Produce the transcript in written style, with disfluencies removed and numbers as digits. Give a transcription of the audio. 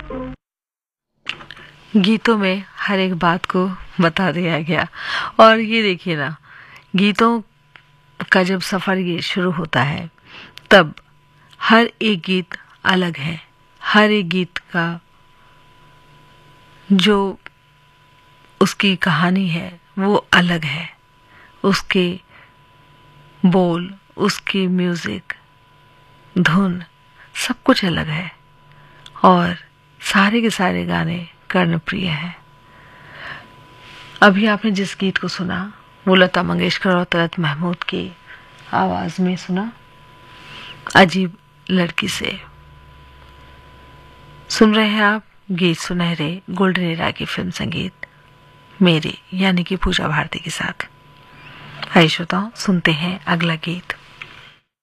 गीतों में हर एक बात को बता दिया गया। और ये देखिए ना, गीतों का जब सफ़र ये शुरू होता है तब हर एक गीत अलग है। हर एक गीत का जो उसकी कहानी है वो अलग है। उसके बोल, उसकी म्यूज़िक, धुन, सब कुछ अलग है और सारे के सारे गाने कर्णप्रिय हैं। अभी आपने जिस गीत को सुना वो लता मंगेशकर और तलत महमूद की आवाज़ में सुना, अजीब लड़की से। सुन रहे हैं आप गीत सुनहरे गोल्डन एरा की फिल्म संगीत मेरे यानी कि पूजा भारती के साथ। आइए श्रोताओं, सुनते हैं अगला गीत।